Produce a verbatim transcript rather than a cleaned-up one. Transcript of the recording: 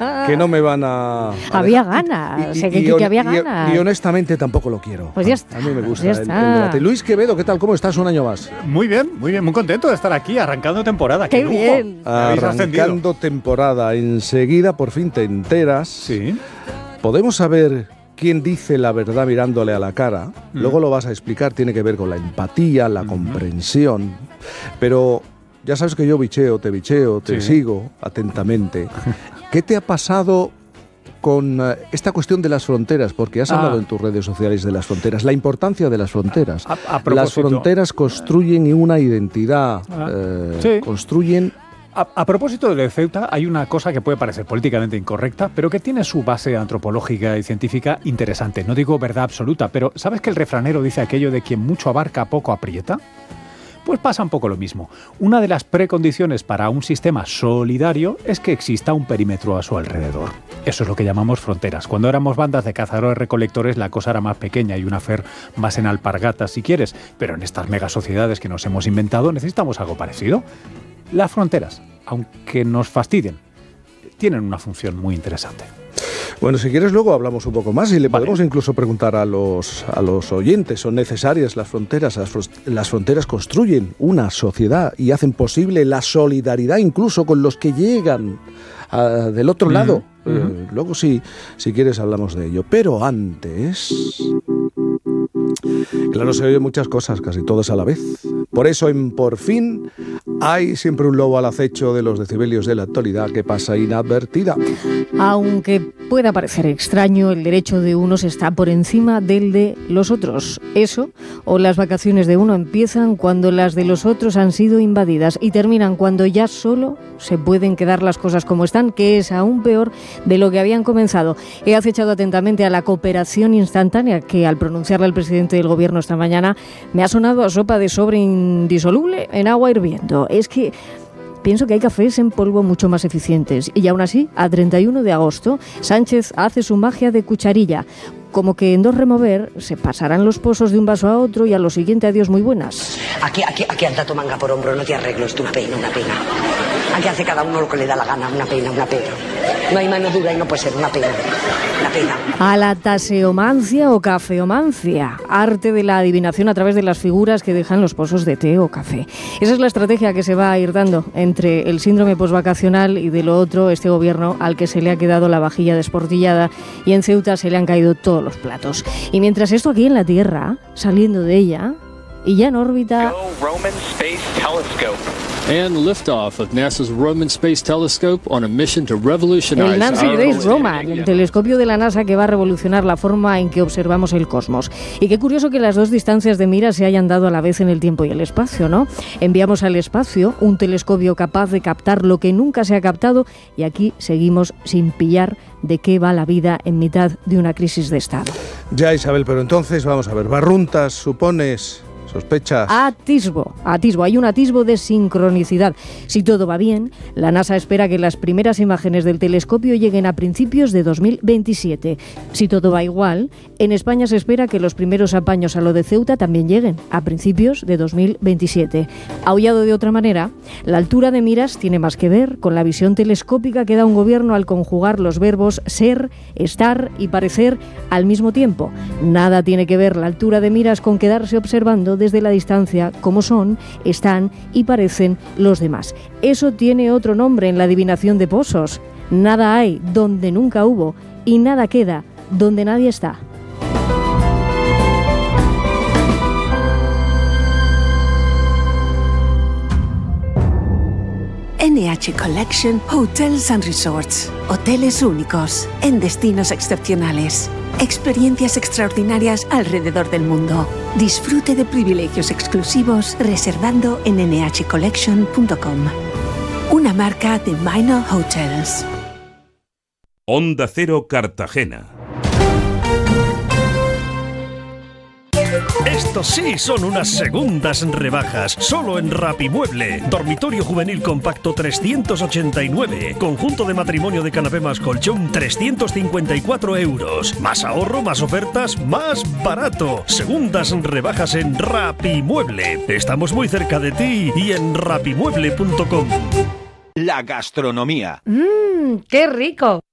que no me van a... a había dejar. ganas, Y, y, sé que, y, que, que y, había y, ganas. y honestamente tampoco lo quiero. Pues ya está. A mí me gusta pues el, el ya está. debate. Luis Quevedo, ¿qué tal? ¿Cómo estás un año más? Muy bien, muy bien, muy contento de estar aquí, arrancando temporada. ¡Qué, ¡Qué lujo! bien! Me habéis ascendido. Arrancando temporada. Enseguida, por fin te enteras. Sí. Podemos saber quién dice la verdad mirándole a la cara. Mm. Luego lo vas a explicar. Tiene que ver con la empatía, la mm. comprensión. Pero ya sabes que yo bicheo, te bicheo, te sí. sigo atentamente. ¿Qué te ha pasado con uh, esta cuestión de las fronteras? Porque has ah. hablado en tus redes sociales de las fronteras, la importancia de las fronteras. A, a, a las fronteras construyen una identidad, ah. eh, sí. construyen... A, a propósito de Ceuta, hay una cosa que puede parecer políticamente incorrecta, pero que tiene su base antropológica y científica interesante. No digo verdad absoluta, pero ¿sabes que el refranero dice aquello de quien mucho abarca, poco aprieta? Pues pasa un poco lo mismo. Una de las precondiciones para un sistema solidario es que exista un perímetro a su alrededor. Eso es lo que llamamos fronteras. Cuando éramos bandas de cazadores-recolectores, la cosa era más pequeña y una fer más en alpargatas, si quieres. Pero en estas megasociedades que nos hemos inventado necesitamos algo parecido. Las fronteras, aunque nos fastidien, tienen una función muy interesante. Bueno, si quieres luego hablamos un poco más y le vale. podemos incluso preguntar a los, a los oyentes, ¿son necesarias las fronteras? Las, las fronteras construyen una sociedad y hacen posible la solidaridad incluso con los que llegan a, del otro uh-huh. lado. Uh-huh. Eh, luego si, si quieres hablamos de ello. Pero antes... Claro, se oyen muchas cosas, casi todas a la vez. Por eso en Por Fin hay siempre un lobo al acecho de los decibelios de la actualidad que pasa inadvertida. Aunque pueda parecer extraño, el derecho de unos está por encima del de los otros. Eso, o las vacaciones de uno empiezan cuando las de los otros han sido invadidas y terminan cuando ya solo se pueden quedar las cosas como están, que es aún peor de lo que habían comenzado. He acechado atentamente a la cooperación instantánea que al pronunciarla el presidente del gobierno esta mañana me ha sonado a sopa de sobre indisoluble en agua hirviendo. Es que pienso que hay cafés en polvo mucho más eficientes. Y aún así, a treinta y uno de agosto, Sánchez hace su magia de cucharilla. Como que en dos remover se pasarán los pozos de un vaso a otro y a lo siguiente adiós muy buenas. Aquí, aquí, aquí anda tu manga por hombro, no te arreglo, es una pena, una pena. Aquí hace cada uno lo que le da la gana, una pena, una pena. No hay mano dura y no puede ser, una pena, una pena. A la taseomancia o cafeomancia, arte de la adivinación a través de las figuras que dejan los pozos de té o café. Esa es la estrategia que se va a ir dando entre el síndrome posvacacional y de lo otro este gobierno al que se le ha quedado la vajilla desportillada y en Ceuta se le han caído todos los platos. Y mientras esto aquí en la Tierra, saliendo de ella y ya en órbita... Go Roman Space Telescope. And liftoff of NASA's Roman Space Telescope on a mission to revolutionize el Nancy our Grace Roman, el telescopio de la NASA que va a revolucionar la forma en que observamos el cosmos. Y qué curioso que las dos distancias de mira se hayan dado a la vez en el tiempo y el espacio, ¿no? Enviamos al espacio un telescopio capaz de captar lo que nunca se ha captado y aquí seguimos sin pillar de qué va la vida en mitad de una crisis de Estado. Ya, Isabel, pero entonces vamos a ver, barruntas, supones... ¿Sospechas? Atisbo, atisbo, hay un atisbo de sincronicidad. Si todo va bien, la NASA espera que las primeras imágenes del telescopio lleguen a principios de dos mil veintisiete. Si todo va igual, en España se espera que los primeros apaños a lo de Ceuta también lleguen a principios de dos mil veintisiete. Aullado de otra manera, la altura de miras tiene más que ver con la visión telescópica que da un gobierno al conjugar los verbos ser, estar y parecer al mismo tiempo. Nada tiene que ver la altura de miras con quedarse observando desde la distancia cómo son, están y parecen los demás. Eso tiene otro nombre en la adivinación de pozos. Nada hay donde nunca hubo y nada queda donde nadie está. N H Collection Hotels and Resorts. Hoteles únicos en destinos excepcionales. Experiencias extraordinarias alrededor del mundo. Disfrute de privilegios exclusivos reservando en ene hache collection punto com. Una marca de Minor Hotels. Onda Cero Cartagena. Estos sí son unas segundas rebajas, solo en Rapimueble. Dormitorio juvenil compacto trescientos ochenta y nueve. Conjunto de matrimonio de canapé más colchón trescientos cincuenta y cuatro euros. Más ahorro, más ofertas, más barato. Segundas rebajas en Rapimueble. Estamos muy cerca de ti y en rapimueble punto com. La gastronomía. ¡Mmm, qué rico!